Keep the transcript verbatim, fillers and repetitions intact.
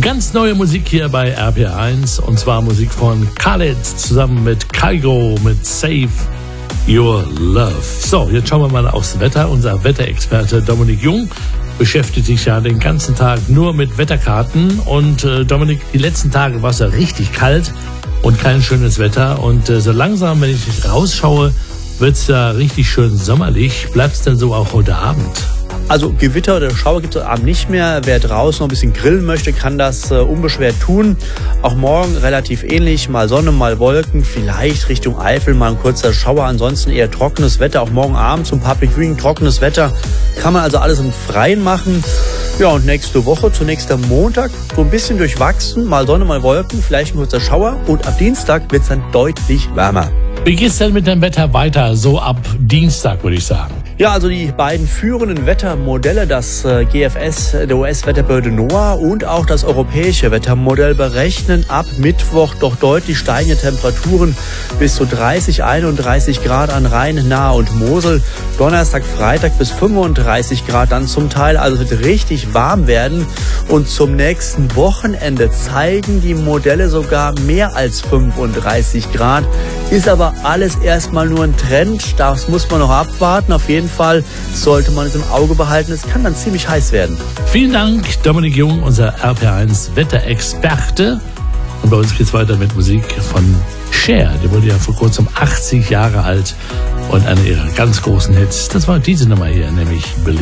Ganz neue Musik hier bei R P R eins und zwar Musik von Khaled zusammen mit Kygo mit Save Your Love. So, jetzt schauen wir mal aufs Wetter. Unser Wetterexperte Dominik Jung beschäftigt sich ja den ganzen Tag nur mit Wetterkarten. Und äh, Dominik, die letzten Tage war es ja richtig kalt und kein schönes Wetter. Und äh, so langsam, wenn ich rausschaue, wird es ja richtig schön sommerlich. Bleibt es denn so auch heute Abend? Also Gewitter oder Schauer gibt es heute Abend nicht mehr. Wer draußen noch ein bisschen grillen möchte, kann das äh, unbeschwert tun. Auch morgen relativ ähnlich. Mal Sonne, mal Wolken. Vielleicht Richtung Eifel mal ein kurzer Schauer. Ansonsten eher trockenes Wetter. Auch morgen Abend zum Public Viewing trockenes Wetter. Kann man also alles im Freien machen. Ja, und nächste Woche, zunächst am Montag, so ein bisschen durchwachsen. Mal Sonne, mal Wolken. Vielleicht ein kurzer Schauer. Und ab Dienstag wird es dann deutlich wärmer. Wie geht's denn mit dem Wetter weiter? So ab Dienstag, würde ich sagen. Ja, also die beiden führenden Wettermodelle, das äh, G F S der U S-Wetterbehörde NOAA und auch das europäische Wettermodell, berechnen ab Mittwoch doch deutlich steigende Temperaturen bis zu dreißig, einunddreißig Grad an Rhein, Nahe und Mosel. Donnerstag, Freitag bis fünfunddreißig Grad dann zum Teil. Also wird richtig warm werden. Und zum nächsten Wochenende zeigen die Modelle sogar mehr als fünfunddreißig Grad. Ist aber alles erstmal nur ein Trend. Das muss man noch abwarten. Auf jeden Fall sollte man es im Auge behalten. Es kann dann ziemlich heiß werden. Vielen Dank, Dominik Jung, unser R P R eins Wetterexperte. Und bei uns geht es weiter mit Musik von Cher. Die wurde ja vor kurzem achtzig Jahre alt und eine ihrer ganz großen Hits. Das war diese Nummer hier, nämlich Believe.